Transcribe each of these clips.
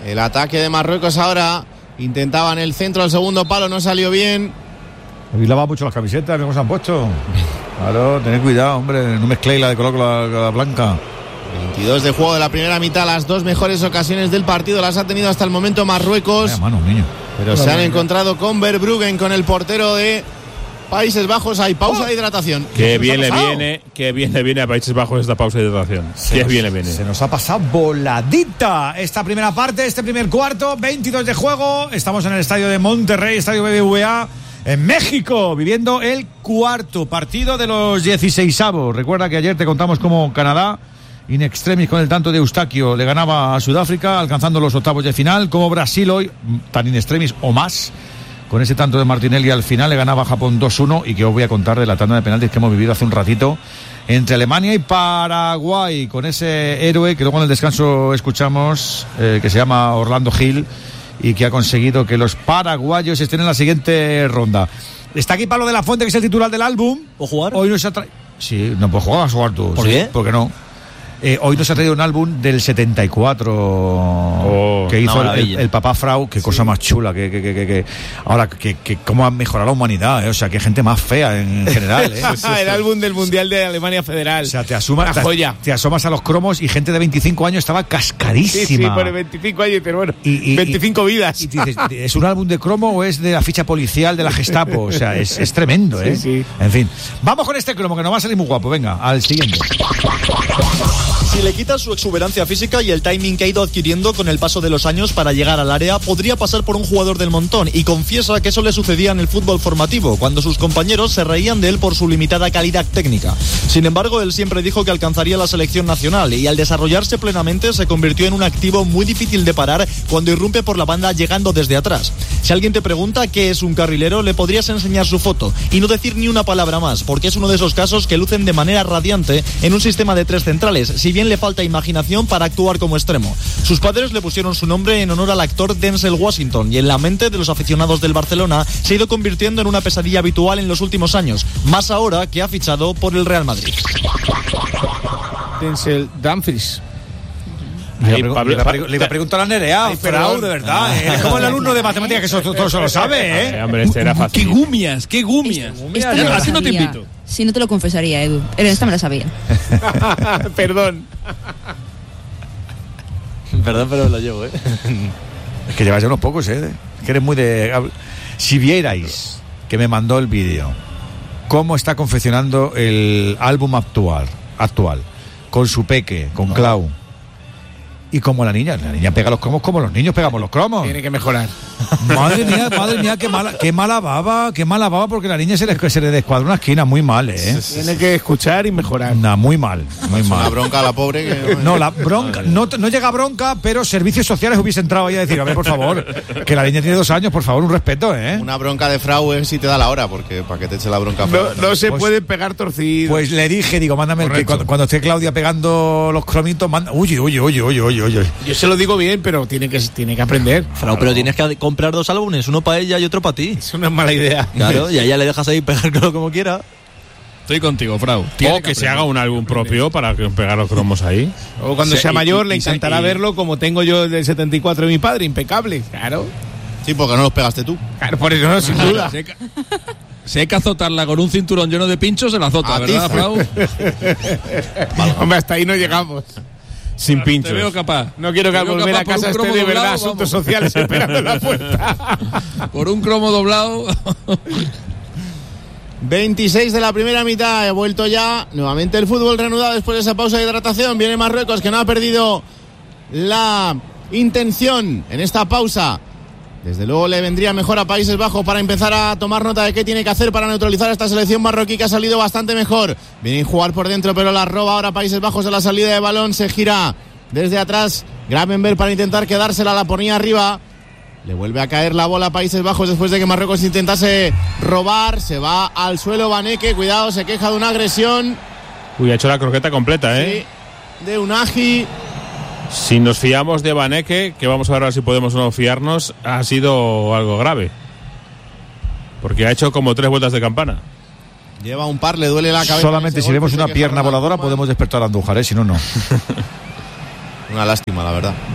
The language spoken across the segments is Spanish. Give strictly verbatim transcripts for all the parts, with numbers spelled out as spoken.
El ataque de Marruecos ahora. Intentaban el centro al segundo palo, no salió bien. Hoy lava mucho las camisetas, ¿cómo se han puesto? Claro, tened cuidado, hombre, no mezcléis la de color con la, con la blanca. veintidós de juego de la primera mitad, las dos mejores ocasiones del partido las ha tenido hasta el momento Marruecos. Vaya mano, niño. Pero Hola, se han venga. encontrado con Verbruggen, con el portero de Países Bajos. Hay pausa ¡Oh! de hidratación. Que bien le viene, que bien le viene a Países Bajos esta pausa de hidratación. Que bien le viene. Se nos ha pasado voladita esta primera parte, este primer cuarto, veintidós de juego. Estamos en el estadio de Monterrey, estadio B B V A, en México, viviendo el cuarto partido de los dieciseisavos. Recuerda que ayer te contamos cómo Canadá, in extremis con el tanto de Eustaquio, le ganaba a Sudáfrica, alcanzando los octavos de final. Como Brasil hoy, tan in extremis o más, con ese tanto de Martinelli al final, le ganaba a Japón dos uno. Y que os voy a contar de la tanda de penaltis que hemos vivido hace un ratito entre Alemania y Paraguay, con ese héroe que luego en el descanso escuchamos, eh, que se llama Orlando Gil, y que ha conseguido que los paraguayos estén en la siguiente ronda. Está aquí Pablo de la Fuente, que es el titular del álbum. ¿Puedo jugar? Hoy nos ha traído... Sí, no puedes jugar, vas a jugar tú. ¿Por sí, qué? ¿Por qué no? Eh, hoy nos ha traído un álbum del setenta y cuatro, oh, que hizo el, el, el papá Frau. Qué sí. Cosa más chula, que, que, que, que, que ahora que, que cómo ha mejorado la humanidad, eh? O sea, qué gente más fea en general, ¿eh? El álbum del Mundial de Alemania Federal. O sea, te asomas, Una joya. Te, te asomas a los cromos y gente de veinticinco años estaba cascarísima. Sí, sí, por veinticinco años, pero bueno, y, y, veinticinco y, vidas. Y dices, ¿es un álbum de cromo o es de la ficha policial de la Gestapo? O sea, es, es tremendo, ¿eh? Sí, sí. En fin, vamos con este cromo que nos va a salir muy guapo. Venga, al siguiente. Si le quitas su exuberancia física y el timing que ha ido adquiriendo con el paso de los años para llegar al área, podría pasar por un jugador del montón, y confiesa que eso le sucedía en el fútbol formativo, cuando sus compañeros se reían de él por su limitada calidad técnica. Sin embargo, él siempre dijo que alcanzaría la selección nacional, y al desarrollarse plenamente se convirtió en un activo muy difícil de parar cuando irrumpe por la banda llegando desde atrás. Si alguien te pregunta qué es un carrilero, le podrías enseñar su foto y no decir ni una palabra más, porque es uno de esos casos que lucen de manera radiante en un sistema de tres centrales, si bien le falta imaginación para actuar como extremo. Sus padres le pusieron su nombre en honor al actor Denzel Washington, y en la mente de los aficionados del Barcelona se ha ido convirtiendo en una pesadilla habitual en los últimos años, más ahora que ha fichado por el Real Madrid. Denzel Dumfries. Le iba, Pablo, le, le iba a preguntar a Nerea, Frau, de verdad, ¿eh? Es como el alumno de matemáticas que eso, todo eso lo sabe, ¿eh? Hombre, este era fácil. ¡Qué gumias, qué gumias! Esta no Así no te invito. Si no te lo confesaría, Edu. Esta me la sabía. Perdón. Perdón, pero lo llevo, ¿eh? Es que llevas ya unos pocos, ¿eh? Que eres muy de... Si vierais que me mandó el vídeo, cómo está confeccionando el álbum actual, actual, con su peque, con Clau... Y como la niña, la niña pega los cromos como los niños pegamos los cromos. Tiene que mejorar. Madre mía, madre mía, qué mala, qué mala baba, qué mala baba, porque la niña se le, se le descuadra una esquina muy mal, ¿eh? Tiene que escuchar y mejorar. Nah, muy mal, muy es mal. Una bronca a la pobre que... No, la bronca, no, no llega bronca, pero servicios sociales hubiese entrado ahí a decir, a ver, por favor, que la niña tiene dos años, por favor, un respeto, ¿eh? Una bronca de Frau es si te da la hora, porque para que te eche la bronca. No, no se pues, puede pegar torcido. Pues le dije, digo, mándame el que cuando, cuando esté Claudia pegando los cromitos, manda, uy, uy, uy, uy, uy, uy. Yo se lo digo bien, pero tiene que, tiene que aprender. Frau, pero tienes que comprar dos álbumes, uno para ella y otro para ti. Es una mala idea. Claro, y a ella le dejas ahí pegarlo como quiera. Estoy contigo, Frau. O que, que se haga un álbum propio para pegar los cromos ahí. O cuando se, sea mayor y, le y, encantará y, verlo como tengo yo el del setenta y cuatro de mi padre, impecable. Claro. Sí, porque no los pegaste tú. Claro, por eso no, sin duda. Si hay, que, si hay que azotarla con un cinturón lleno de pinchos, se la azota, a ¿verdad, ti, Frau? Vale. Hombre, hasta ahí no llegamos. Sin pinchos. Te veo capaz. No quiero que al volver a casa esté de verdad doblado, asuntos vamos. Sociales esperando en la puerta. Por un cromo doblado. veintiséis de la primera mitad, he vuelto ya. Nuevamente el fútbol reanudado después de esa pausa de hidratación. Viene Marruecos, que no ha perdido la intención en esta pausa. Desde luego le vendría mejor a Países Bajos para empezar a tomar nota de qué tiene que hacer para neutralizar a esta selección marroquí, que ha salido bastante mejor. Vienen a jugar por dentro, pero la roba ahora Países Bajos a la salida de balón. Se gira desde atrás Gravenberg para intentar quedársela, la ponía arriba. Le vuelve a caer la bola a Países Bajos después de que Marruecos intentase robar. Se va al suelo Vaneke, cuidado, se queja de una agresión. Uy, ha hecho la croqueta completa, ¿eh? Sí, de Unagi. Si nos fiamos de Vaneke, que vamos a ver si podemos o no fiarnos, ha sido algo grave. Porque ha hecho como tres vueltas de campana. Lleva un par, le duele la cabeza. Solamente si vemos una pierna voladora podemos despertar a Andújar, ¿eh? Si no, no. Una lástima, la verdad.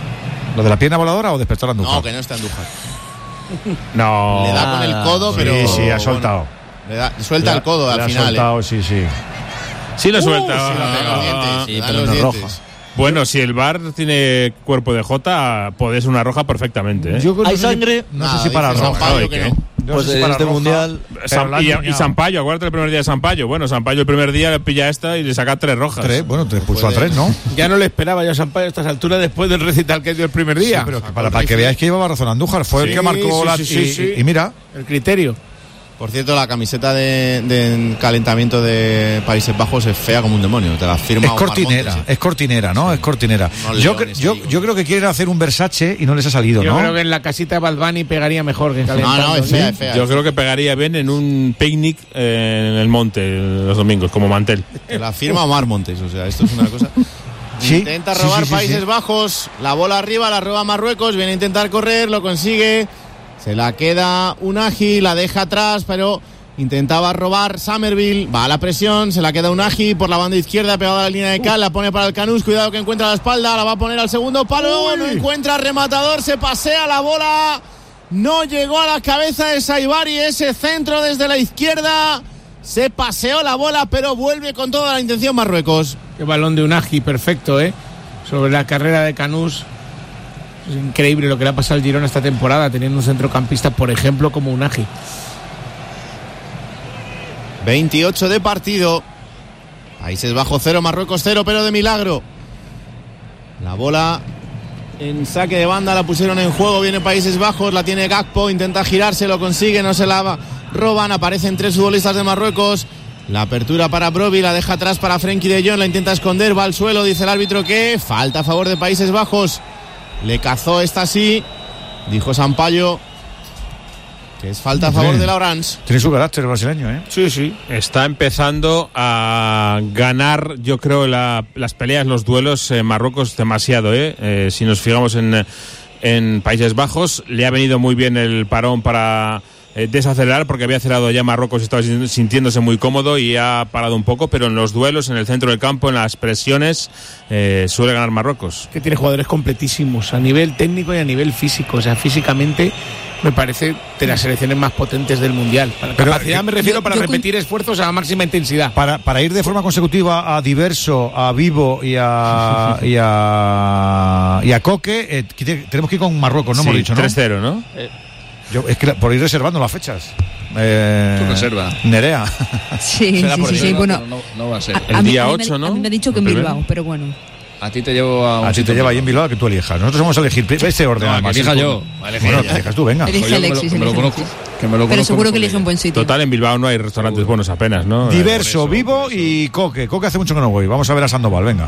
¿Lo de la pierna voladora o despertó a Andújar? No, que no está Andújar. No. Le da con el codo, pero. Sí, sí, ha soltado. Bueno, le da, suelta Le el codo le al final. Ha soltado, eh. sí, sí. Sí lo suelta. Sí, le dan los dientes, Sí, le dan pero los no dientes. roja. Bueno, si el V A R tiene cuerpo de Jota, puede ser una roja perfectamente. ¿eh? Yo creo- ¿Hay no sé si- sangre? No Nada, sé si para dice roja. Sampaio ¿y que qué? no. Yo Pues no sé si en para este roja. mundial. Sam- Pero y, la han y Sampaio, acuérdate el primer día de Sampaio. Bueno, Sampaio el primer día le pilla esta y le saca tres rojas. Tres, bueno, te puso a puede. tres, ¿no? Ya no le esperaba yo a Sampaio a estas alturas después del recital que dio el primer día. Sí, pero que para, para que veáis que llevaba razón Andújar, fue el Sí, que marcó sí, la. sí, sí, y, sí. y mira, El criterio. Por cierto, la camiseta de, de calentamiento de Países Bajos es fea como un demonio. Te la firma es Omar cortinera, Montes, ¿eh? es cortinera, ¿no? Es cortinera. No, Yo, leones, cre- yo, digo. yo creo que quieren hacer un Versace y no les ha salido, Yo ¿no? creo que en la casita de Bad Bunny pegaría mejor que No, calentando. no, es fea, es fea. Yo creo que pegaría bien en un picnic eh, en el monte los domingos, como mantel. Que la firma Omar Montes, o sea, esto es una cosa. Sí, Intenta sí, robar sí, sí, Países sí. Bajos, la bola arriba, la roba Marruecos, viene a intentar correr, lo consigue, se la queda Unagi, la deja atrás, pero intentaba robar Somerville, va a la presión, se la queda Unagi por la banda izquierda pegada a la línea de cal, la pone para el Canús, cuidado que encuentra la espalda, la va a poner al segundo palo, no encuentra rematador, se pasea la bola, no llegó a la cabeza de Saibari, ese centro desde la izquierda, se paseó la bola, pero vuelve con toda la intención Marruecos. Qué balón de Unagi, perfecto, ¿eh? Sobre la carrera de Canús. Es increíble lo que le ha pasado al Girona esta temporada, teniendo un centrocampista, por ejemplo, como Unagi. veintiocho de partido. Países Bajos cero, Marruecos cero, pero de milagro. La bola en saque de banda la pusieron en juego. Viene Países Bajos, la tiene Gakpo, intenta girarse, lo consigue, no se la roban. Aparecen tres futbolistas de Marruecos. La apertura para Broby, la deja atrás para Frenkie de Jong, la intenta esconder, va al suelo, dice el árbitro que falta a favor de Países Bajos. Le cazó esta sí, dijo Sampaio, que es falta a favor Sí. de la Orange. Tiene su carácter brasileño, ¿eh? Sí, sí. Está empezando a ganar, yo creo, la- las peleas, los duelos en Marruecos demasiado. ¿eh? Eh, si nos fijamos en, en Países Bajos, le ha venido muy bien el parón para eh, desacelerar, porque había acelerado ya Marruecos, estaba sin- sintiéndose muy cómodo y ha parado un poco, pero en los duelos, en el centro del campo, en las presiones, eh, suele ganar Marruecos. Que tiene jugadores completísimos a nivel técnico y a nivel físico. O sea, físicamente me parece de las selecciones más potentes del mundial. Para Pero, capacidad eh, me refiero yo- para yo repetir esfuerzos a la máxima intensidad. Para, para ir de forma consecutiva a Diverso, a Vivo y a y a, y a Coque, eh, que te- tenemos que ir con Marruecos, no Sí, hemos dicho, ¿no? tres cero, ¿no? Yo, es que la- por ir reservando las fechas. Eh, Tú reserva. Nerea. Sí, Será sí, por sí, eso, sí, ¿no? bueno. Pero no, no va a ser. a- El a mí- día a mí me- ocho, ¿no? A mí me ha dicho que en El primero. Bilbao, pero bueno. A ti te llevo a un A ti te sitio lleva ahí en privado. Bilbao que tú elijas. Nosotros vamos a elegir este orden. No, además. que elija yo. Elige Bueno, ella. que elijas tú, venga. Elige Pues yo que me lo- Alexis, que me lo elige conozco. Alexis. Que me lo Pero conozco seguro que mejor elige un ella. buen sitio. Total, en Bilbao no hay restaurantes buenos apenas, ¿no? Diverso, por eso, Vivo por eso. y Coque. Coque hace mucho que no voy. Vamos a ver a Sandoval, venga.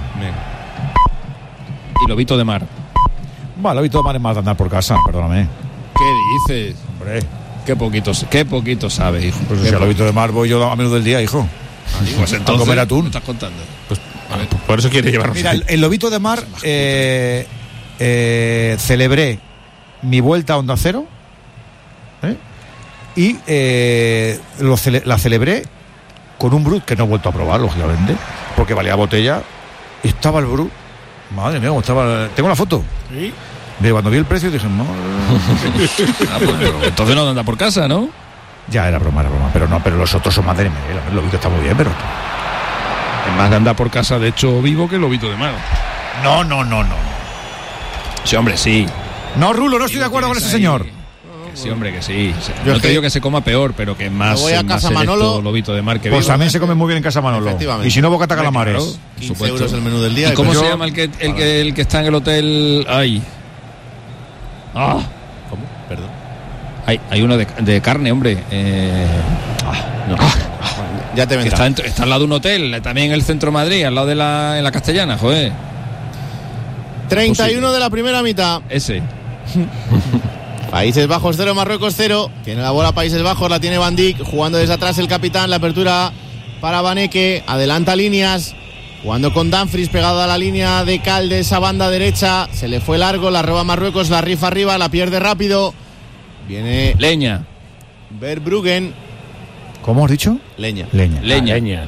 Y Lobito de Mar. Vale, hoy todo mal es más de andar por casa, perdóname. ¿Qué dices? Hombre, Qué poquito, qué poquito sabe, hijo. pues Qué si al po- lobito de mar voy yo a menudo del día, hijo. Pues a entonces, comer atún. ¿qué estás contando? A ver, por eso quiere llevarnos Mira, ahí. el, el lobito de mar, eh, eh, celebré mi vuelta a Onda Cero, ¿eh? Y eh, lo cele- la celebré con un Brut que no he vuelto a probar, lógicamente, porque valía botella. Y estaba el Brut, madre mía, cómo estaba. Tengo la foto. ¿Sí? De cuando vi el precio dije, no. Ah, pues, pero entonces no anda por casa, ¿no? Ya era broma, era broma, pero no, pero los otros son más de nivel. El lobito está muy bien, pero. Es más de andar por casa, de hecho, vivo que el Lobito de Mar. No, no, no, no. Sí, hombre, sí. No, Rulo, no estoy de acuerdo con ese señor. Que sí, hombre, que sí. Yo No es te que- digo que se coma peor, pero que más, Me voy a más casa selecto Manolo. Lobito de Mar que Pues vivo. también se come muy bien en casa Manolo. Efectivamente. Y si no, bocata Hombre, calamares. claro, por quince supuesto. euros el menú del día. ¿Y cómo Yo- se llama el que, el, que, el que está en el hotel? Ay. Ah, ¿Cómo? Perdón. hay, hay uno de, de carne, hombre. Eh, No. Ya te que vendrá. está, en- está al lado de un hotel, también en el centro de Madrid, al lado de la, en la Castellana, joder. treinta y uno de la primera mitad. Ese. Países Bajos cero, Marruecos cero. Tiene la bola Países Bajos, la tiene Van Dijk. Jugando desde atrás el capitán. La apertura para Vaneke. Adelanta líneas. Jugando con Dumfries pegado a la línea de cal de esa banda derecha. Se le fue largo. La roba Marruecos. La rifa arriba. La pierde rápido. Viene Leña. Verbruggen. ¿Cómo has dicho? Leña. Leña. Leña. Leñas.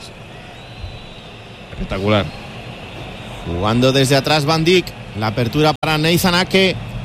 Espectacular. Jugando desde atrás Van Dijk. La apertura para Nathan Ake.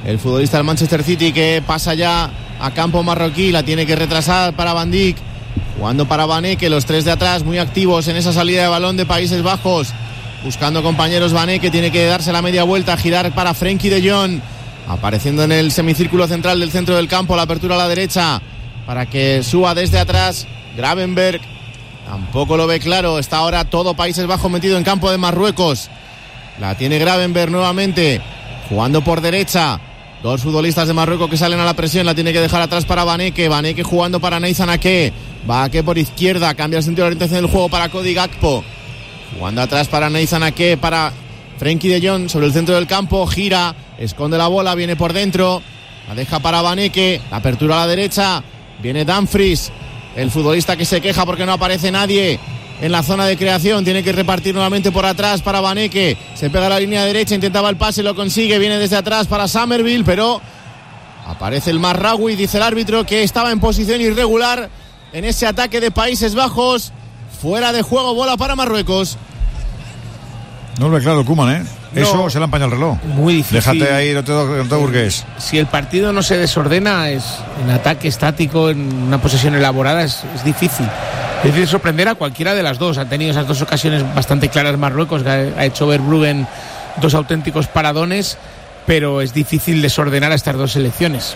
el futbolista del Manchester City, que pasa ya a campo marroquí, la tiene que retrasar para Van Dijk, jugando para Vaneke, los tres de atrás muy activos en esa salida de balón de Países Bajos, buscando compañeros. Vaneke tiene que darse la media vuelta, girar para Frenkie de Jong, apareciendo en el semicírculo central del centro del campo, la apertura a la derecha para que suba desde atrás Gravenberg. Tampoco lo ve claro, está ahora todo Países Bajos metido en campo de Marruecos. La tiene Gravenberg nuevamente, jugando por derecha. Dos futbolistas de Marruecos que salen a la presión, la tiene que dejar atrás para Vaneke. Vaneke jugando para Nathan Ake. Ake por izquierda, cambia el sentido de orientación del juego para Cody Gakpo. Jugando atrás para Nathan Ake, para Frenkie de Jong sobre el centro del campo. Gira, esconde la bola, viene por dentro. La deja para Vaneke, la apertura a la derecha. Viene Dumfries, el futbolista que se queja porque no aparece nadie en la zona de creación. Tiene que repartir nuevamente por atrás para Vaneke. Se pega a la línea derecha, intentaba el pase, lo consigue. Viene desde atrás para Summerville, pero aparece el Marraoui. Dice el árbitro que estaba en posición irregular en ese ataque de Países Bajos. Fuera de juego, bola para Marruecos. No lo ve claro Koeman, ¿eh? No, eso se le ha empañado el reloj. Muy difícil. Déjate ahí, no te, no te burgues. Si el partido no se desordena, es en ataque estático, en una posesión elaborada, es, es difícil. Es difícil sorprender a cualquiera de las dos. Han tenido esas dos ocasiones bastante claras Marruecos, que ha, ha hecho Verbruggen dos auténticos paradones, pero es difícil desordenar a estas dos selecciones.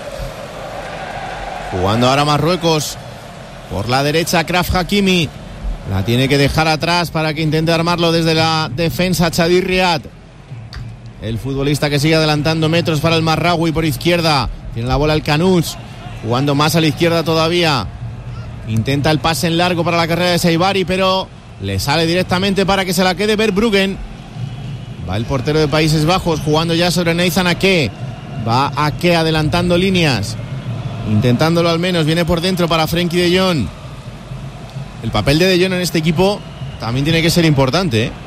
Jugando ahora Marruecos por la derecha, Achraf Hakimi. La tiene que dejar atrás para que intente armarlo desde la defensa Chadir Riad. El futbolista que sigue adelantando metros para el Marraoui por izquierda. Tiene la bola el Canús, jugando más a la izquierda todavía. Intenta el pase en largo para la carrera de Saibari, pero le sale directamente para que se la quede Verbruggen. Va el portero de Países Bajos jugando ya sobre Nathan Ake. Va Ake adelantando líneas, intentándolo al menos. Viene por dentro para Frenkie de Jong. El papel de De Jong en este equipo también tiene que ser importante, ¿eh?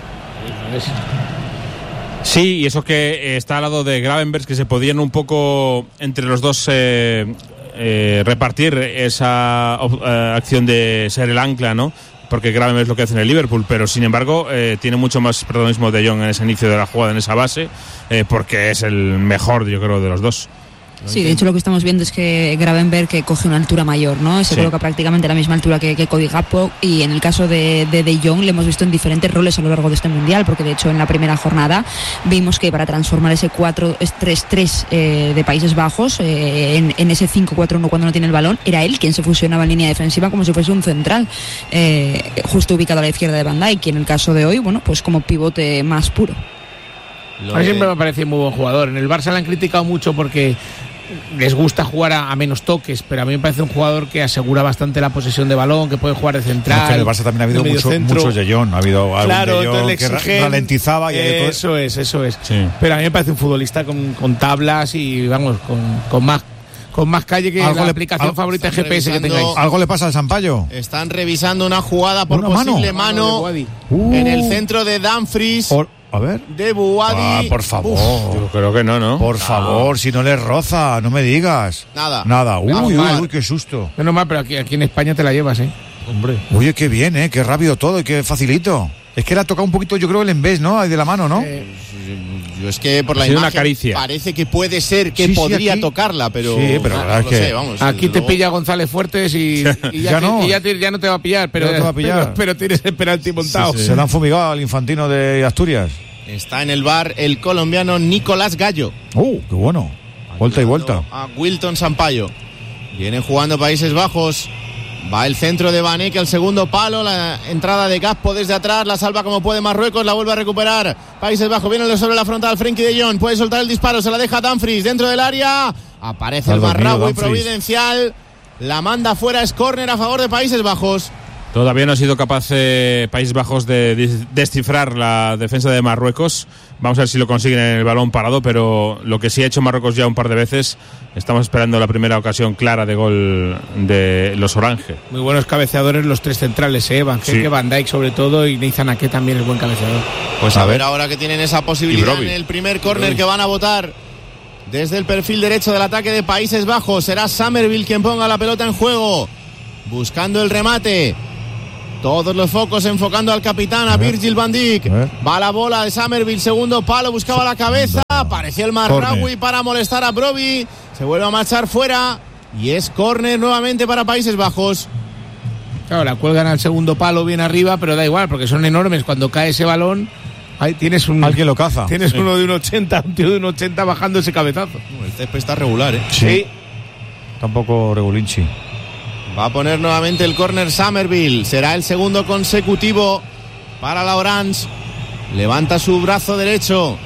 Sí, y eso que está al lado de Gravenberg, que se podían un poco entre los dos eh, eh, repartir esa eh, acción de ser el ancla, ¿no? Porque Gravenberg es lo que hace en el Liverpool, pero sin embargo eh, tiene mucho más protagonismo De Jong en ese inicio de la jugada, en esa base, eh, porque es el mejor, yo creo, de los dos. Sí, de hecho lo que estamos viendo es que Gravenberg que coge una altura mayor, ¿no? Se sí. coloca prácticamente a la misma altura que, que Cody Gakpo, y en el caso de, de De Jong le hemos visto en diferentes roles a lo largo de este mundial, porque de hecho en la primera jornada vimos que para transformar ese cuatro tres tres eh, de Países Bajos eh, en, en ese cinco cuatro uno cuando no tiene el balón, era él quien se fusionaba en línea defensiva como si fuese un central, eh, justo ubicado a la izquierda de Van Dijk, y en el caso de hoy, bueno, pues como pivote más puro. A mí siempre me parece muy buen jugador. En el Barça le han criticado mucho porque les gusta jugar a, a menos toques, pero a mí me parece un jugador que asegura bastante la posesión de balón, que puede jugar de central. No, que en el Barça también ha habido mucho, muchos De Jong, ha habido algún claro, De Jong que exigen, ralentizaba y eso todo... es, eso es. Sí. Pero a mí me parece un futbolista con, con tablas y vamos, con, con más con más calle que la le, aplicación algo, favorita de G P S que tengáis. ¿Algo le pasa al Sampaio? Están revisando una jugada por una posible mano, mano, mano uh. en el centro de Dumfries. Por... A ver. De Bouhaddi. Ah, por favor. Uf, yo creo que no, ¿no? Por no. favor, si no le roza, no me digas. Nada. Nada. Uy, uy, uy, uy, qué susto. Menos mal, pero aquí, aquí en España te la llevas, ¿eh? Hombre. Oye, qué bien, ¿eh? Qué rápido todo y qué facilito. Es que le ha tocado un poquito, yo creo, el embés, ¿no? Ahí de la mano, ¿no? Eh, yo es que por la imagen una caricia. Parece que puede ser que sí, podría sí, tocarla, pero... Sí, pero no, no es no que... sé, vamos, aquí te luego... pilla González Fuertes y, y ya, ya, te, no. y ya, te, ya no te va a pillar, pero, no te va a pillar. pero, pero tienes el penalti montado. Sí, sí. Se le han fumigado al infantino de Asturias. Está en el bar el colombiano Nicolás Gallo. ¡Uh, qué bueno! Vuelta y vuelta. A Wilton Sampaio. Viene jugando Países Bajos. Va el centro de Vaneke, el segundo palo. La entrada de Gakpo desde atrás. La salva como puede Marruecos. La vuelve a recuperar Países Bajos. Viene sobre la frontal Frenkie de Jong. Puede soltar el disparo. Se la deja Dumfries dentro del área. Aparece el Marraoui providencial. La manda fuera. Es córner a favor de Países Bajos. Todavía no ha sido capaz eh, Países Bajos de descifrar la defensa de Marruecos. Vamos a ver si lo consiguen en el balón parado, pero lo que sí ha hecho Marruecos ya un par de veces, estamos esperando la primera ocasión clara de gol de los Orange. Muy buenos cabeceadores los tres centrales, ¿eh? Van Geke, sí. Van Dijk sobre todo, y Nathan Ake también es buen cabeceador. Pues a ver ahora que tienen esa posibilidad en el primer córner que van a votar desde el perfil derecho del ataque de Países Bajos. Será Summerville quien ponga la pelota en juego, buscando el remate. Todos los focos enfocando al capitán, a Virgil van Dijk. Va la bola de Summerville, segundo palo, buscaba la cabeza. Apareció el Marraoui para molestar a Brobbey. Se vuelve a marchar fuera. Y es córner nuevamente para Países Bajos. Claro, la cuelgan al segundo palo bien arriba, pero da igual, porque son enormes. Cuando cae ese balón, ahí tienes un... Alguien lo caza. Tienes sí. uno de un ochenta, un tío de un ochenta bajando ese cabezazo. El césped está regular, ¿eh? Sí. sí. Tampoco regulinchi. Va a poner nuevamente el córner Summerville. Será el segundo consecutivo para la Orange. Levanta su brazo derecho.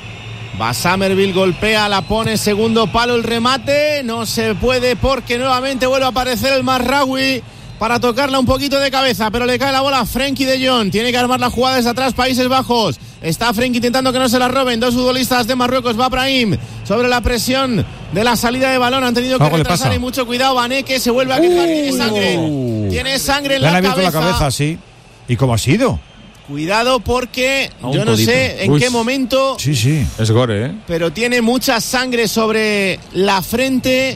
Va Summerville, golpea, la pone, segundo palo, el remate. No se puede porque nuevamente vuelve a aparecer el Marraoui para tocarla un poquito de cabeza, pero le cae la bola a Frenkie de Jong. Tiene que armar la jugada desde atrás Países Bajos. Está Frenkie intentando que no se la roben. Dos futbolistas de Marruecos. Va Brahim sobre la presión de la salida de balón. Han tenido que Algo retrasar y mucho cuidado. Vaneke se vuelve a quejar. Uh, Tiene sangre. Uh, Tiene sangre en le la han cabeza. la cabeza, sí. ¿Y cómo ha sido? Cuidado porque a yo no codito. sé en Uy. qué momento. Sí, sí. Es gore, ¿eh? Pero tiene mucha sangre sobre la frente.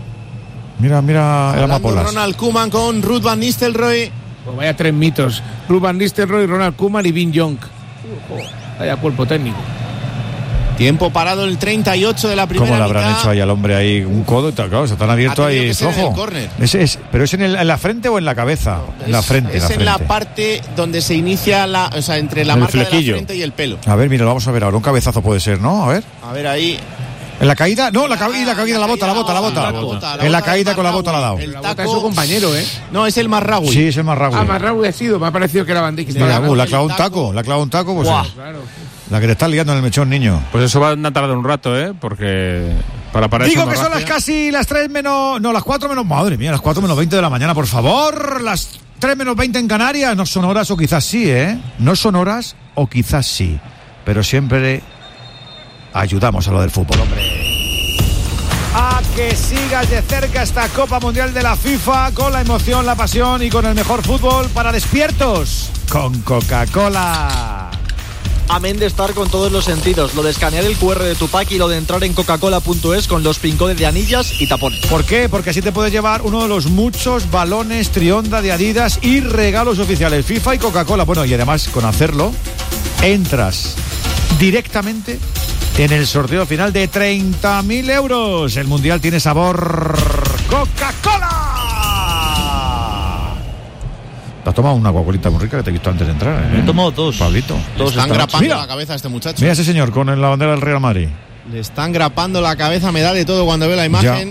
Mira, mira el Hablando amapolas. Ronald Koeman con Ruud van Nistelrooy. Pues vaya tres mitos. Ruud van Nistelrooy, Ronald Koeman y Vin Jonk. Uh, vaya cuerpo técnico. Tiempo parado el treinta y ocho de la primera ¿Cómo le habrán mitad. hecho ahí al hombre ahí un codo? Claro, se están abierto Ha tenido ahí que ser en flojo. el córner. Es, es, ¿Pero es en, el, en la frente o en la cabeza? No, en la es- frente, Es la en frente. la parte donde se inicia la, o sea, entre la El marca de flequillo. la frente y el pelo. A ver, mira, lo vamos a ver ahora. Un cabezazo puede ser, ¿no? A ver. A ver ahí. ¿En la caída? No, la, ca- y la caída, la bota, la bota, la La bota. bota, la En la bota caída del con la bota la ha dado. Marraoui. El La bota taco- es su compañero, ¿eh? No, es el Marraoui. Sí, es el Marraoui. Ah, Marraoui ha sido. Me ha parecido que era Van Dijk. Mira, Taco, uh, la ha el clavado un taco. taco, la ha clavado un taco, pues Buah. eh, Claro. la que le está liando en el mechón, niño. Pues eso va a tardar un rato, ¿eh? Porque para parar Digo esa que son las hemorragia- casi las tres menos... No, las cuatro menos... Madre mía, las cuatro menos veinte de la mañana, por favor. Las tres menos veinte en Canarias. No son horas o quizás sí, ¿eh? No son horas o quizás sí. Pero siempre ayudamos a lo del fútbol, hombre. A que sigas de cerca esta Copa Mundial de la FIFA con la emoción, la pasión y con el mejor fútbol para despiertos con Coca-Cola. Amén de estar con todos los sentidos. Lo de escanear el cu erre de tu pack y lo de entrar en coca-cola punto es con los pincodes de anillas y tapones. ¿Por qué? Porque así te puedes llevar uno de los muchos balones Trionda de Adidas y regalos oficiales FIFA y Coca-Cola. Bueno, y además con hacerlo entras directamente en el sorteo final de treinta mil euros. El Mundial tiene sabor Coca-Cola. ¿Te has tomado una guacolita muy rica que te he visto antes de entrar? ¿eh? Me he tomado dos. Pablito. Le están esta grapando Mira. la cabeza a este muchacho. Mira ese señor con la bandera del Real Madrid. Le están grapando la cabeza, me da de todo cuando veo la imagen.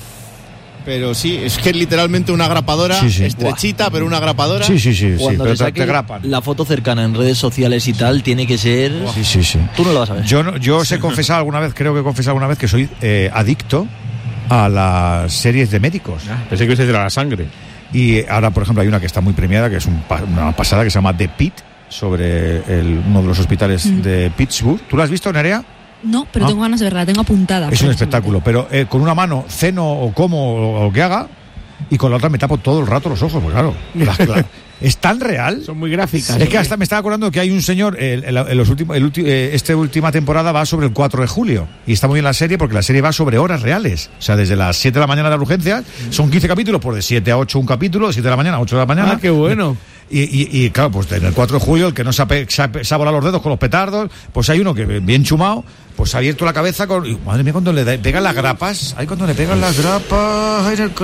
Pero sí, es que es literalmente una grapadora, Sí, sí. estrechita, pero una grapadora. Sí, sí, sí, sí, Cuando pero le te, saque te grapan. la foto cercana en redes sociales y tal, tiene que ser... Sí, sí, sí. Tú no lo vas a ver. Yo, no- yo os he confesado alguna vez, creo que he confesado alguna vez que soy eh, adicto a las series de médicos. Ah, pensé que ibas a decir a la sangre. Y ahora, por ejemplo, hay una que está muy premiada, que es un pa- una pasada, que se llama The Pit, sobre el- uno de los hospitales Mm. de Pittsburgh. ¿Tú la has visto, Nerea? No, pero Ah. tengo ganas de verla, la tengo apuntada. Es un espectáculo, pero eh, con una mano ceno o como o lo que haga, y con la otra me tapo todo el rato los ojos, pues claro. la- la- es tan real. Son muy gráficas. Es que hasta me estaba acordando que hay un señor, el, el- el- los últimos, el ulti- eh, esta última temporada va sobre el cuatro de julio. Y está muy bien la serie porque la serie va sobre horas reales. O sea, desde las siete de la mañana de la urgencia, son quince capítulos, pues de siete a ocho un capítulo, de siete de la mañana a ocho de la mañana. Ah, qué bueno. Y, y, y, claro, pues en el cuatro de julio, el que no se ha, pe- se ha, se ha volado los dedos con los petardos, pues hay uno que bien chumado, pues ha abierto la cabeza con... y, madre mía, cuando le da- pegan las grapas, ay, cuando le pegan las grapas, ay, en el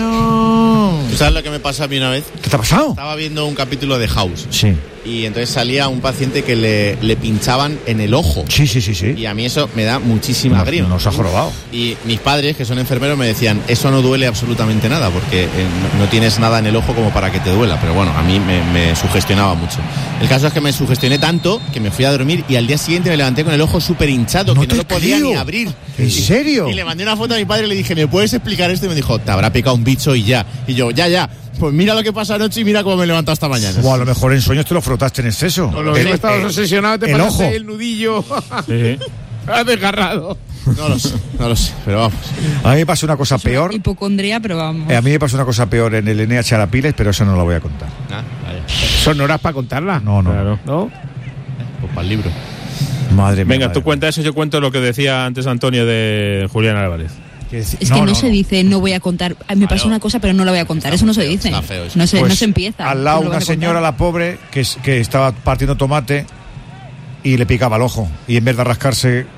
cráneo. ¿Tú sabes lo que me pasó a mí una vez? ¿Qué te ha pasado? Estaba viendo un capítulo de House Sí, y entonces salía un paciente que le, le pinchaban en el ojo. sí, sí, sí, sí. Y a mí eso me da muchísima Nos, grima. nos ha jorobado. Y mis padres, que son enfermeros, me decían, eso no duele absolutamente nada, porque eh, no, no tienes nada en el ojo como para que te duela. Pero bueno, a mí me, me sugestionaba mucho. El caso es que me sugestioné tanto que me fui a dormir y al día siguiente me levanté con el ojo súper hinchado, No que te no lo podía creo. ni abrir. ¿En Y- serio? Y le mandé una foto a mi padre y le dije, ¿me puedes explicar esto? Y me dijo, te habrá picado un bicho y ya. Y yo, ya, ya. Pues mira lo que pasó anoche y mira cómo me he levantado esta mañana. O a lo mejor en sueños te lo frotaste en exceso. Con lo El- que estabas el- obsesionado, te el pasaste ojo. el nudillo. Sí, sí. Has desgarrado. No lo sé, no lo sé, pero vamos. A mí me pasó una cosa peor. Hipocondría, pero vamos. Eh, a mí me pasó una cosa peor en el N H Arapiles, pero eso no lo voy a contar. Ah, vale. Son horas para contarla. No, no. Claro. ¿No? Pues para el libro. Madre mía. Venga, madre tú cuenta eso, yo cuento lo que decía antes Antonio de Julián Álvarez. mía. ¿Qué decir? Es que no, se dice no voy a contar. Ay, me pasó una cosa, pero no la voy a contar. Eso no se feo, dice. está feo eso. No se, Pues, no se empieza. Al lado No lo una vas a contar. señora, la pobre, que, es- que estaba partiendo tomate y le picaba el ojo. Y en vez de rascarse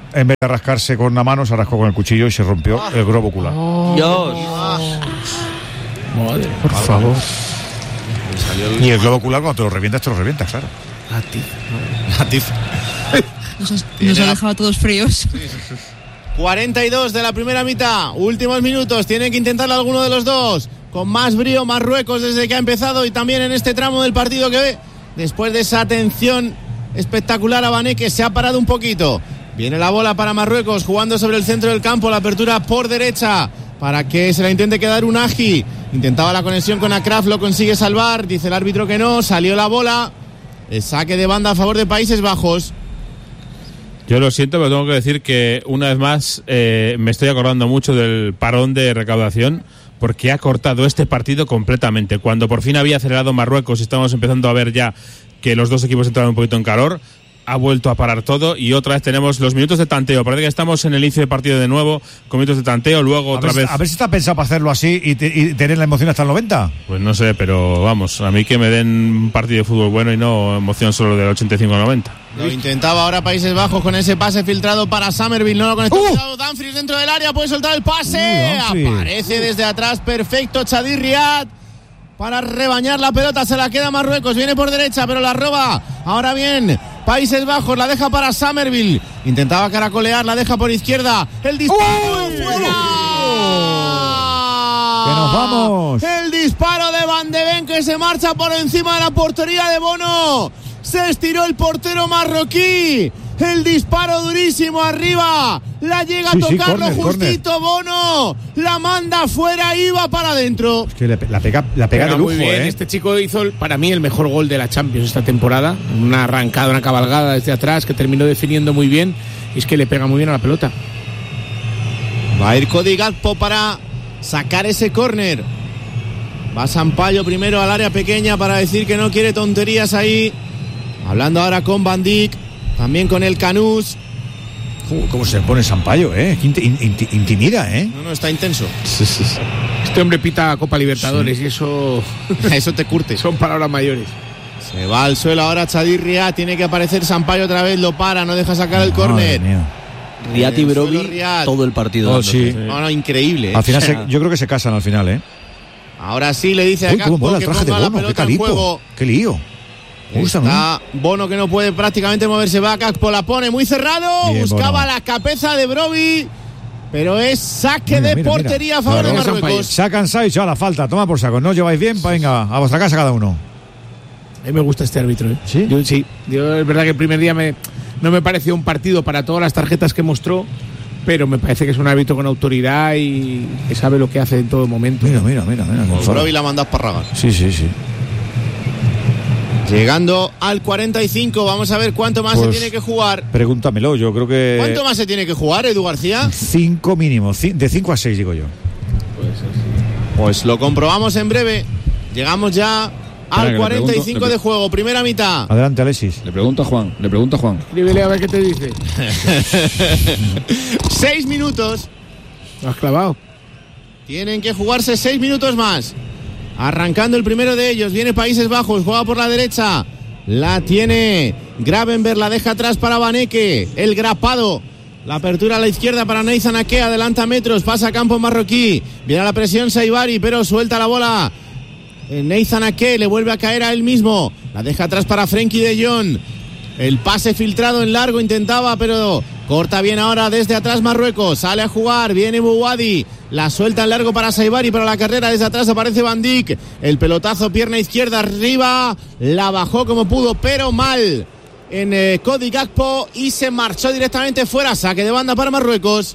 en vez de rascarse con la mano, se rascó con el cuchillo y se rompió el globo ocular. Oh, Dios. Oh. Madre, por ah, favor. El... Y el globo ocular, cuando te lo revientas, te lo revientas, claro. Latif. Latif. Nos, has, nos ha dejado a todos fríos. cuarenta y dos de la primera mitad. Últimos minutos. Tienen que intentarlo alguno de los dos. Con más brío, Marruecos desde que ha empezado y también en este tramo del partido que ve. Después de esa atención espectacular a Bané, que se ha parado un poquito. Viene la bola para Marruecos jugando sobre el centro del campo. La apertura por derecha para que se la intente quedar Unagi. Intentaba la conexión con Akraf, lo consigue salvar. Dice el árbitro que no. Salió la bola. El saque de banda a favor de Países Bajos. Yo lo siento, pero tengo que decir que una vez más eh, me estoy acordando mucho del parón de recaudación, porque ha cortado este partido completamente. Cuando por fin había acelerado Marruecos y estamos empezando a ver ya que los dos equipos entraban un poquito en calor, ha vuelto a parar todo y otra vez tenemos los minutos de tanteo. Parece que estamos en el inicio de partido de nuevo, con minutos de tanteo, luego a otra ver, vez... A ver si está pensado para hacerlo así y, te, y tener la emoción hasta el noventa. Pues no sé, pero vamos, a mí que me den un partido de fútbol bueno y no emoción solo del ochenta y cinco al noventa. Lo intentaba ahora Países Bajos con ese pase filtrado para Somerville, no lo conectó. Uh. Cuidado, Dumfries dentro del área, puede soltar el pase. Uh, Aparece desde atrás, perfecto, Chadi Riad para rebañar la pelota, se la queda Marruecos, viene por derecha, pero la roba. Ahora bien, Países Bajos, la deja para Somerville. Intentaba caracolear, la deja por izquierda. El disparo ¡Oh! fuera. ¡Que nos vamos! El disparo de Van de Ven que se marcha por encima de la portería de Bono. Se estiró el portero marroquí. El disparo durísimo arriba. La llega sí, a tocarlo sí, corner, justito corner. Bono. La manda fuera y va para adentro. Es que la pega, la pega de lujo, muy bien. ¿eh? Este chico hizo para mí el mejor gol de la Champions esta temporada. Una arrancada, una cabalgada desde atrás que terminó definiendo muy bien. Y es que le pega muy bien a la pelota. Va a ir Cody Gakpo para sacar ese córner. Va Sampaio primero al área pequeña para decir que no quiere tonterías ahí. Hablando ahora con Van Dijk, también con el Canús. Uh, ¿Cómo se pone Sampaio, eh? Inti- intimida, eh. No, no, está intenso. Sí, sí, sí. Este hombre pita Copa Libertadores sí. Y eso... eso te curte. Son palabras mayores. Se va al suelo ahora Chadi Riad, tiene que aparecer Sampaio otra vez, lo para, no deja sacar el córner. Riad y Brobbey todo el partido. Oh, sí. No, no, increíble. Al final, se, yo creo que se casan al final, eh. Ahora sí le dice a Uy, Gakpo que ponga de Bono, la pelota en juego. Qué lío. Está Bono que no puede prácticamente moverse, va Gakpo, la pone muy cerrado. Bien, buscaba Bono. La cabeza de Brobbey, pero es saque mira, de mira, portería mira. a favor no, de Marruecos. Se ha cansado y se la falta, toma por saco. No lleváis bien, pues venga, a vuestra casa cada uno. A mí me gusta este árbitro, ¿eh? ¿Sí? Yo, sí. Yo, es verdad que el primer día me, no me pareció un partido para todas las tarjetas que mostró, pero me parece que es un árbitro con autoridad y que sabe lo que hace en todo momento. Mira, mira, mira. mira Brobbey la manda a esparragar. Sí, sí, sí. Llegando al cuarenta y cinco, vamos a ver cuánto más pues, se tiene que jugar. Pregúntamelo, yo creo que... ¿Cuánto más se tiene que jugar, Edu García? Cinco mínimo, de cinco a seis digo yo. Pues, pues lo comprobamos en breve. Llegamos ya al cuarenta y cinco de juego, primera mitad. Adelante, Alexis. Le pregunto a Juan, le pregunto a Juan. Escríbele a ver qué te dice. Seis minutos. Lo has clavado. Tienen que jugarse seis minutos más. Arrancando el primero de ellos, viene Países Bajos, juega por la derecha, la tiene Gravenberg, la deja atrás para Baneke, el grapado, la apertura a la izquierda para Neizan Ake, adelanta metros, pasa a campo marroquí, viene a la presión Saibari, pero suelta la bola, Neizan Ake le vuelve a caer a él mismo, la deja atrás para Frenkie de Jong, el pase filtrado en largo intentaba, pero corta bien ahora desde atrás Marruecos, sale a jugar, viene Bouhaddi, la suelta en largo para Saibari, para la carrera desde atrás aparece Van Dijk, el pelotazo pierna izquierda arriba, la bajó como pudo pero mal en eh, Cody Gakpo y se marchó directamente fuera, saque de banda para Marruecos.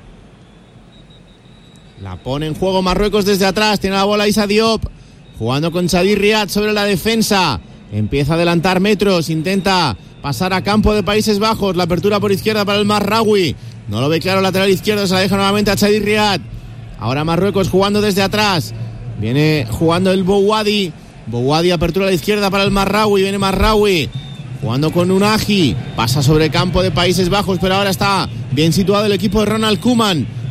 La pone en juego Marruecos desde atrás, tiene la bola Issa Diop, jugando con Chadi Riad sobre la defensa, empieza a adelantar metros, intenta pasar a campo de Países Bajos, la apertura por izquierda para el Marraoui, no lo ve claro, lateral izquierdo, se la deja nuevamente a Chadi Riad. Ahora Marruecos jugando desde atrás, viene jugando el Bouhaddi, Bouhaddi apertura a la izquierda para el Marraoui, viene Marraoui, jugando con Unagi, pasa sobre campo de Países Bajos, pero ahora está bien situado el equipo de Ronald Koeman,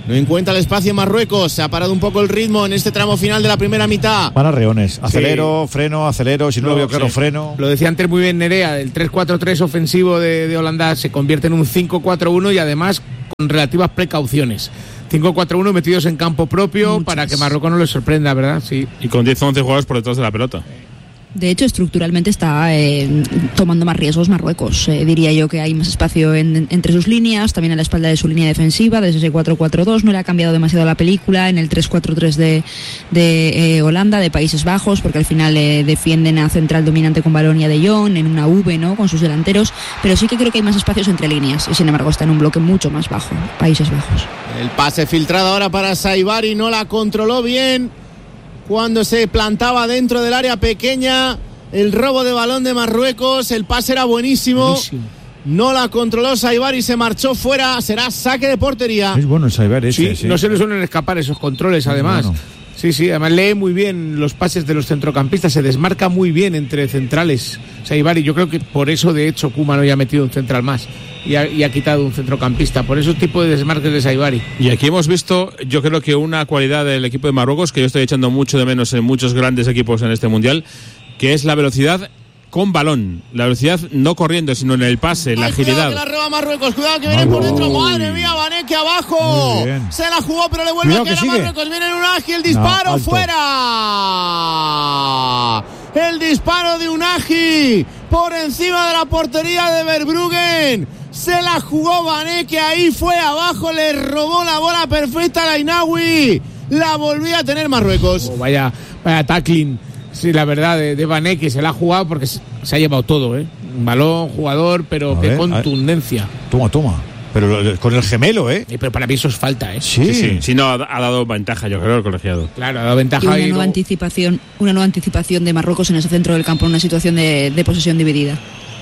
No encuentra el espacio en Marruecos. Se ha parado un poco el ritmo en este tramo final de la primera mitad. Van a reones. Acelero, sí. freno, acelero. Si no, no lo veo claro, sí. freno. Lo decía antes muy bien Nerea. El tres cuatro tres ofensivo de, de Holanda se convierte en un cinco cuatro uno y además con relativas precauciones. cinco cuatro uno metidos en campo propio. Muchas. Para que Marruecos no les sorprenda, ¿verdad? Sí. Y con diez o once jugadores por detrás de la pelota. De hecho, estructuralmente está eh, tomando más riesgos Marruecos. Eh, diría yo que hay más espacio en, entre sus líneas, también a la espalda de su línea defensiva, desde ese cuatro cuatro dos. No le ha cambiado demasiado la película en el tres cuatro tres de, de eh, Holanda, de Países Bajos, porque al final eh, defienden a central dominante con balón y a De Jong en una V, ¿no?, con sus delanteros. Pero sí que creo que hay más espacios entre líneas y sin embargo está en un bloque mucho más bajo, Países Bajos. El pase filtrado ahora para Saibari, no la controló bien cuando se plantaba dentro del área pequeña. El robo de balón de Marruecos, el pase era buenísimo, buenísimo. No la controló Saibari, se marchó fuera, será saque de portería. Es bueno el Saibari ese, sí, sí. No se le suelen escapar esos controles, además. Bueno. Sí, sí, además lee muy bien los pases de los centrocampistas, se desmarca muy bien entre centrales Saibari. Yo creo que por eso, de hecho, Koeman hoy ha metido un central más y ha, y ha quitado un centrocampista, por esos tipos de desmarques de Saibari. Y aquí hemos visto, yo creo que una cualidad del equipo de Marruecos, que yo estoy echando mucho de menos en muchos grandes equipos en este Mundial, que es la velocidad con balón, la velocidad no corriendo, sino en el pase, Ay, la agilidad. Cuidado que la roba Marruecos, cuidado que viene por dentro, madre mía, Vaneke abajo, se la jugó pero le vuelve cuidado a quedar a Marruecos, viene en Unagi, el disparo no, fuera, el disparo de Unagi por encima de la portería de Verbruggen, se la jugó Vaneke, ahí fue abajo, le robó la bola perfecta a la Inawi, la volvía a tener Marruecos. Oh, vaya, vaya tackling. Sí, la verdad, de, de Vaneke se la ha jugado porque se, se ha llevado todo, ¿eh? Un balón, jugador, pero qué contundencia. Toma, toma. Pero con el gemelo, ¿eh? Sí, pero para mí eso es falta, ¿eh? Sí, sí. sí. sí no, ha, ha dado ventaja, yo creo, el colegiado. Claro, ha dado ventaja. Y una y nueva luego... anticipación, una nueva anticipación de Marruecos en ese centro del campo, en una situación de, de posesión dividida.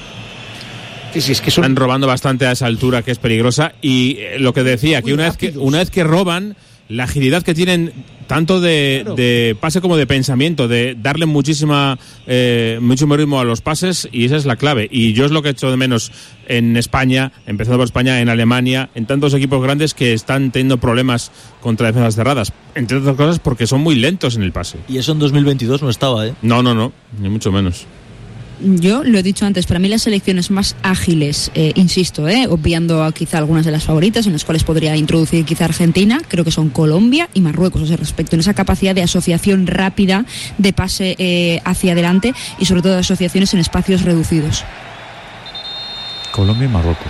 Sí, sí, es que son... Están robando bastante a esa altura, que es peligrosa. Y eh, lo que decía, que una vez que, una vez que roban, la agilidad que tienen tanto de, claro. de pase como de pensamiento, de darle muchísima eh, muchísimo ritmo a los pases, y esa es la clave. Y yo es lo que he hecho de menos en España, empezando por España, en Alemania, en tantos equipos grandes que están teniendo problemas contra defensas cerradas, entre otras cosas porque son muy lentos en el pase. Y eso en dos mil veintidós no estaba, ¿eh? No, no, no, ni mucho menos. Yo lo he dicho antes, para mí las selecciones más ágiles, eh, insisto, eh, obviando a quizá algunas de las favoritas, en las cuales podría introducir quizá Argentina, creo que son Colombia y Marruecos a ese respecto, en esa capacidad de asociación rápida, de pase eh, hacia adelante y sobre todo de asociaciones en espacios reducidos. Colombia y Marruecos.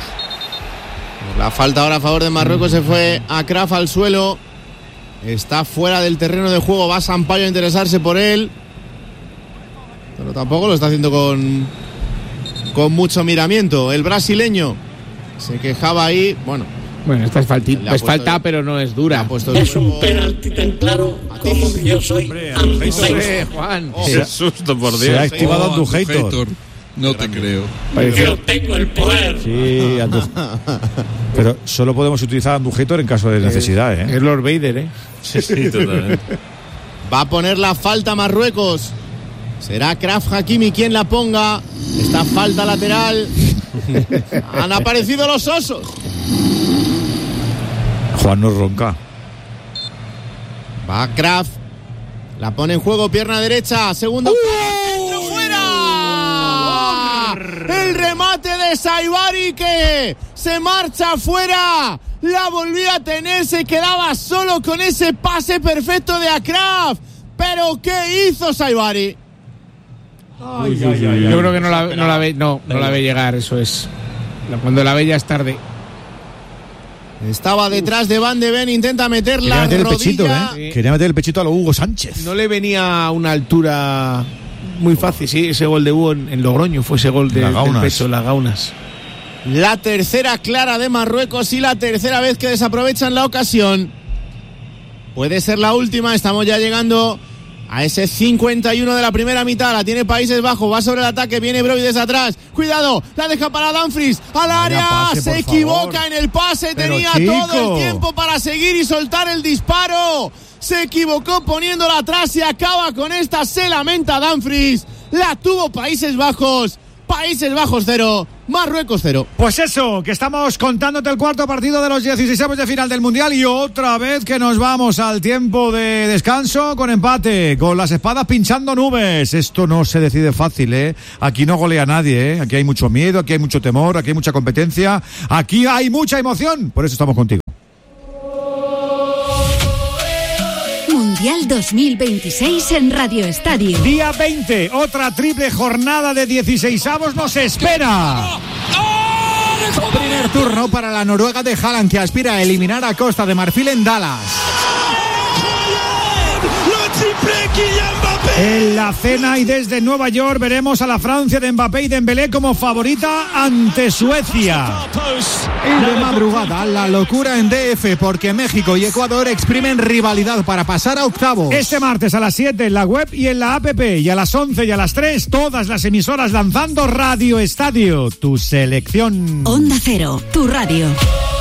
La falta ahora a favor de Marruecos, se fue Akraf al suelo, está fuera del terreno de juego, va Sampaio a interesarse por él, pero tampoco lo está haciendo con, con mucho miramiento. El brasileño se quejaba ahí, bueno. Bueno, esta es, falti, es falta, el, pero no es dura. Es un penalti tan claro como que yo soy hombre, Juan. Oh, qué susto, por Dios. Se ha activado oh, Andujator. No te creo. Yo tengo el poder. Sí, Andu... pero solo podemos utilizar Andujator en caso de necesidad, ¿eh? Es Lord Vader, ¿eh? Sí, sí, totalmente. Va a poner la falta Marruecos. Será Achraf Hakimi quien la ponga. Esta falta lateral. Han aparecido los osos. Juan no ronca. Va Achraf. La pone en juego, pierna derecha. Segundo. ¡Uh! ¡Fuera! El remate de Saibari que se marcha fuera. La volvía a tener. Se quedaba solo con ese pase perfecto de Achraf. Pero ¿qué hizo Saibari? Ay, ay, ay, ay. Yo creo que no la, no la ve, no, no la ve llegar, eso es. Cuando la ve ya es tarde. Estaba detrás de Van de Ven, intenta meter Quería la meter rodilla. El pechito, ¿eh? Quería meter el pechito a lo Hugo Sánchez. No le venía a una altura muy fácil, sí, ese gol de Hugo en, en Logroño fue ese gol de, del pecho, las gaunas. La tercera clara de Marruecos y la tercera vez que desaprovechan la ocasión. Puede ser la última, estamos ya llegando a ese cincuenta y uno de la primera mitad. La tiene Países Bajos, va sobre el ataque, viene Broy desde atrás, cuidado, la deja para Dumfries, al área, pase, se equivoca favor. En el pase, pero tenía chico. Todo el tiempo para seguir y soltar el disparo, se equivocó poniéndola atrás y acaba con esta, se lamenta Dumfries, la tuvo Países Bajos, Países Bajos cero, Marruecos cero. Pues eso, que estamos contándote el cuarto partido de los dieciséis de final del Mundial y otra vez que nos vamos al tiempo de descanso con empate, con las espadas pinchando nubes. Esto no se decide fácil, ¿eh? Aquí no golea nadie, ¿eh? Aquí hay mucho miedo, aquí hay mucho temor, aquí hay mucha competencia, aquí hay mucha emoción. Por eso estamos contigo. Mundial dos mil veintiséis en Radio Estadio. Día veinte, otra triple jornada de dieciseisavos nos espera. Primer turno para la Noruega de Haaland, que aspira a eliminar a Costa de Marfil en Dallas. En la cena y desde Nueva York veremos a la Francia de Mbappé y Dembélé como favorita ante Suecia. Y de madrugada, la locura en D F, porque México y Ecuador exprimen rivalidad para pasar a octavos. Este martes a las siete en la web y en la app, y a las once y a las tres todas las emisoras lanzando Radio Estadio, tu selección. Onda Cero, tu radio.